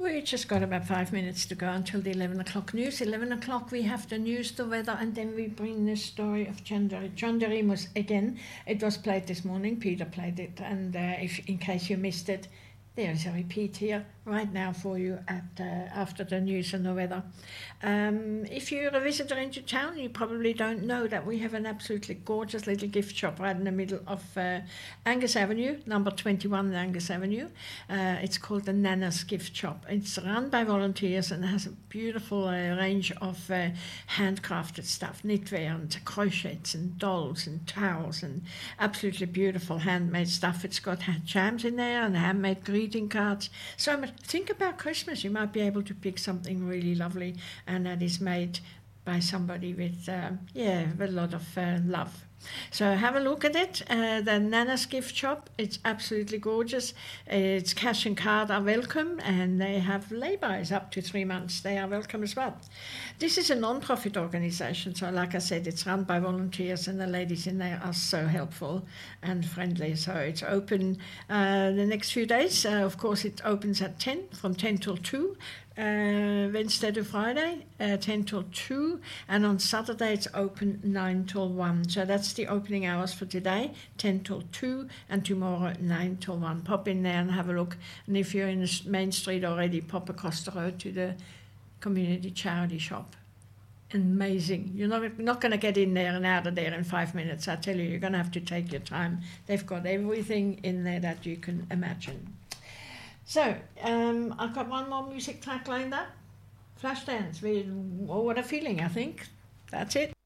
We just got about 5 minutes to go until the 11 o'clock news. 11 o'clock we have the news, the weather, and then we bring the story of John Dorimus again. It was played this morning. Peter played it, and if in case you missed it, there is a repeat here right now for you after the news and the weather. If you're a visitor into town, you probably don't know that we have an absolutely gorgeous little gift shop right in the middle of Angus Avenue, number 21 Angus Avenue. It's called the Nana's Gift Shop. It's run by volunteers and has a beautiful range of handcrafted stuff, knitwear and crochets and dolls and towels and absolutely beautiful handmade stuff. It's got jams in there and handmade greeting cards. So think about Christmas. You might be able to pick something really lovely and that is made by somebody with a lot of love. So have a look at it. The Nana's Gift Shop, it's absolutely gorgeous. It's cash and card are welcome, and they have lay-bys up to 3 months. They are welcome as well. This is a non-profit organization, so like I said, it's run by volunteers, and the ladies in there are so helpful and friendly. So it's open the next few days. Of course, it opens at 10, from 10 till 2. Wednesday to Friday, 10 till 2, and on Saturday it's open 9 till 1. So that's the opening hours for today, 10 till 2, and tomorrow 9 till 1. Pop in there and have a look. And if you're in the main street already, pop across the road to the community charity shop. Amazing. You're not going to get in there and out of there in 5 minutes. I tell you, you're going to have to take your time. They've got everything in there that you can imagine. So, I've got one more music track lined up. Flashdance with What a Feeling, I think. That's it.